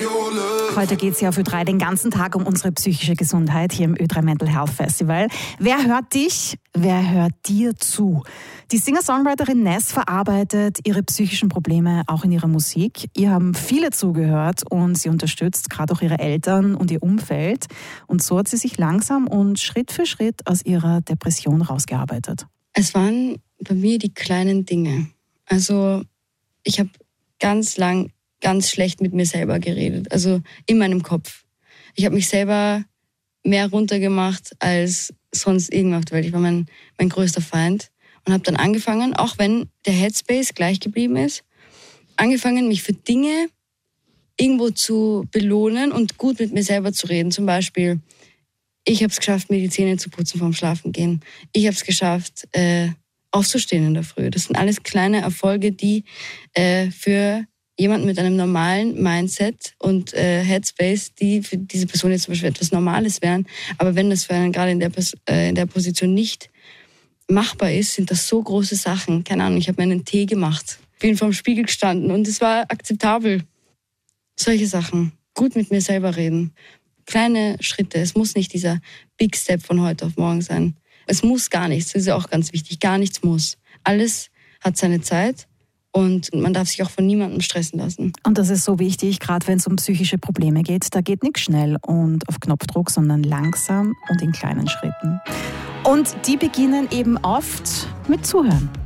Heute geht es ja für Ö3 den ganzen Tag um unsere psychische Gesundheit hier im Ö3 Mental Health Festival. Wer hört dich? Wer hört dir zu? Die Singer-Songwriterin Ness verarbeitet ihre psychischen Probleme auch in ihrer Musik. Ihr haben viele zugehört und sie unterstützt gerade auch ihre Eltern und ihr Umfeld. Und so hat sie sich langsam und Schritt für Schritt aus ihrer Depression rausgearbeitet. Es waren bei mir die kleinen Dinge. Also ich habe ganz lang ganz schlecht mit mir selber geredet, also in meinem Kopf. Ich habe mich selber mehr runtergemacht als sonst irgendwas, weil ich war mein größter Feind. Und habe dann angefangen, auch wenn der Headspace gleich geblieben ist, mich für Dinge irgendwo zu belohnen und gut mit mir selber zu reden. Zum Beispiel, ich habe es geschafft, mir die Zähne zu putzen vorm Schlafengehen. Ich habe es geschafft, aufzustehen in der Früh. Das sind alles kleine Erfolge, die für jemanden mit einem normalen Mindset und Headspace, die für diese Person jetzt zum Beispiel etwas Normales wären. Aber wenn das für einen gerade in der Position nicht machbar ist, sind das so große Sachen. Keine Ahnung, ich habe mir einen Tee gemacht, bin vorm Spiegel gestanden und es war akzeptabel. Solche Sachen. Gut mit mir selber reden. Kleine Schritte. Es muss nicht dieser Big Step von heute auf morgen sein. Es muss gar nichts. Das ist ja auch ganz wichtig. Gar nichts muss. Alles hat seine Zeit. Und man darf sich auch von niemandem stressen lassen. Und das ist so wichtig, gerade wenn es um psychische Probleme geht. Da geht nichts schnell und auf Knopfdruck, sondern langsam und in kleinen Schritten. Und die beginnen eben oft mit Zuhören.